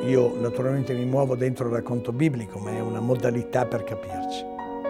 Io naturalmente mi muovo dentro il racconto biblico, ma è una modalità per capirci.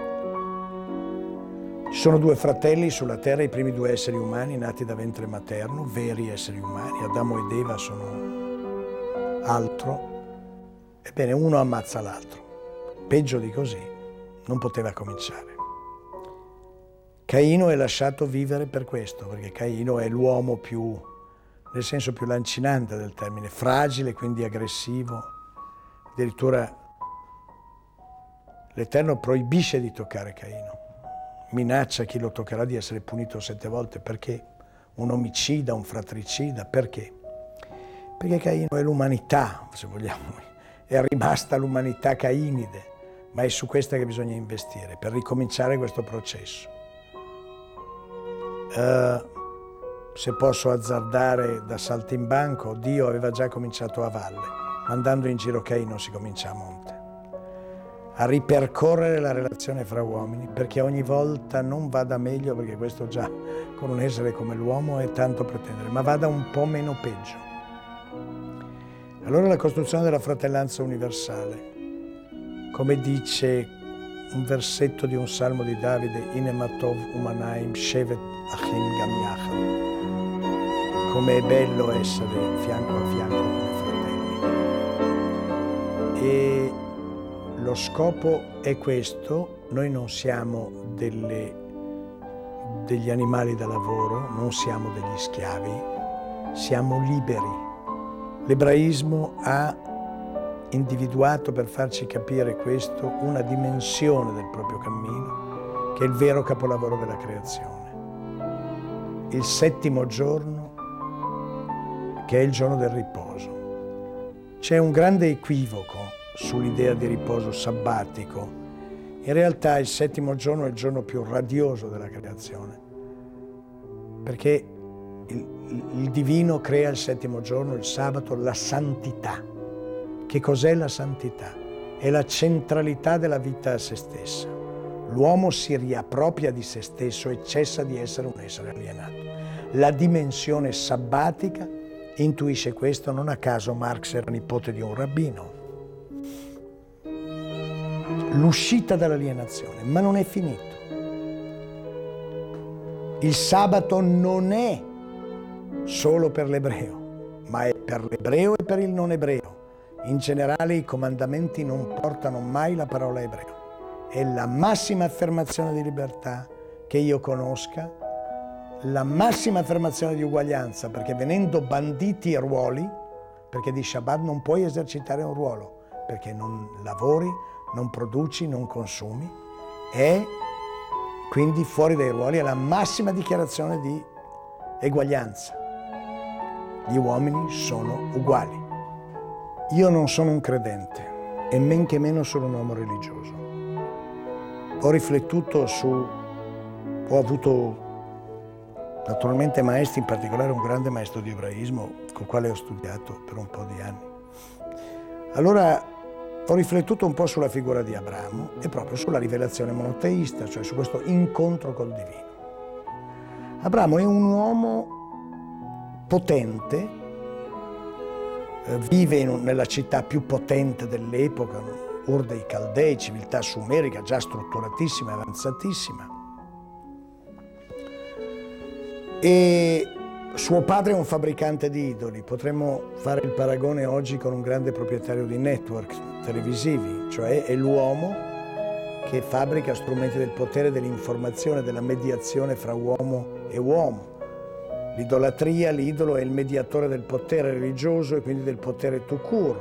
Ci sono due fratelli sulla terra, i primi due esseri umani nati da ventre materno, veri esseri umani. Adamo ed Eva sono altro. Ebbene, uno ammazza l'altro. Peggio di così non poteva cominciare. Caino è lasciato vivere per questo, perché Caino è l'uomo più, nel senso più lancinante del termine, fragile, quindi aggressivo. Addirittura l'Eterno proibisce di toccare Caino. Minaccia chi lo toccherà di essere punito 7 volte. Perché? Un omicida, un fratricida. Perché? Perché Caino è l'umanità, se vogliamo. È rimasta l'umanità cainide, ma è su questa che bisogna investire per ricominciare questo processo. Se posso azzardare da saltimbanco, Dio aveva già cominciato a valle. Andando in giro Caino si comincia a monte. A ripercorrere la relazione fra uomini, perché ogni volta non vada meglio, perché questo già con un essere come l'uomo è tanto pretendere, ma vada un po' meno peggio. Allora la costruzione della fratellanza universale, come dice un versetto di un salmo di Davide, Inematov umanaim shevet achim gam yachad, come è bello essere fianco a fianco come fratelli. E lo scopo è questo: noi non siamo degli animali da lavoro, non siamo degli schiavi, siamo liberi. L'ebraismo ha individuato, per farci capire questo, una dimensione del proprio cammino che è il vero capolavoro della creazione. Il 7° giorno, che è il giorno del riposo. C'è un grande equivoco sull'idea di riposo sabbatico. In realtà il 7° giorno è il giorno più radioso della creazione, perché il divino crea il 7° giorno, il sabato, la santità. Che cos'è la santità? È la centralità della vita a se stessa. L'uomo si riappropria di se stesso e cessa di essere un essere alienato. La dimensione sabbatica intuisce questo. Non a caso Marx era nipote di un rabbino. L'uscita dall'alienazione, ma non è finito. Il sabato non è solo per l'ebreo, ma è per l'ebreo e per il non ebreo. In generale i comandamenti non portano mai la parola ebreo. È la massima affermazione di libertà che io conosca, la massima affermazione di uguaglianza, perché venendo banditi i ruoli, perché di Shabbat non puoi esercitare un ruolo, perché non lavori, non produci, non consumi, e quindi fuori dai ruoli è la massima dichiarazione di eguaglianza. Gli uomini sono uguali. Io non sono un credente e men che meno sono un uomo religioso. Ho riflettuto ho avuto naturalmente maestri, in particolare un grande maestro di ebraismo col quale ho studiato per un po' di anni. Allora ho riflettuto un po' sulla figura di Abramo e proprio sulla rivelazione monoteista, cioè su questo incontro col divino. Abramo è un uomo potente, vive nella città più potente dell'epoca, Ur dei Caldei, civiltà sumerica già strutturatissima e avanzatissima. E suo padre è un fabbricante di idoli. Potremmo fare il paragone oggi con un grande proprietario di network televisivi, cioè è l'uomo che fabbrica strumenti del potere, dell'informazione, della mediazione fra uomo e uomo. L'idolatria, l'idolo è il mediatore del potere religioso e quindi del potere tout court.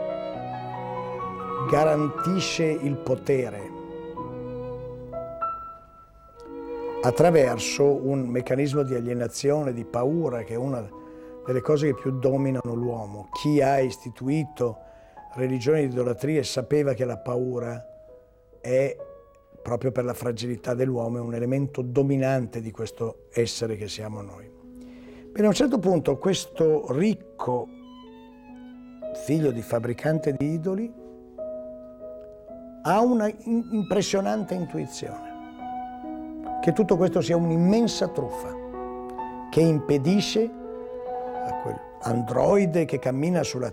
Garantisce il potere attraverso un meccanismo di alienazione, di paura, che è una delle cose che più dominano l'uomo. Chi ha istituito religioni di idolatria sapeva che la paura è, proprio per la fragilità dell'uomo, è un elemento dominante di questo essere che siamo noi. Bene, a un certo punto questo ricco figlio di fabbricante di idoli ha una impressionante intuizione, che tutto questo sia un'immensa truffa che impedisce a quell'androide che cammina sulla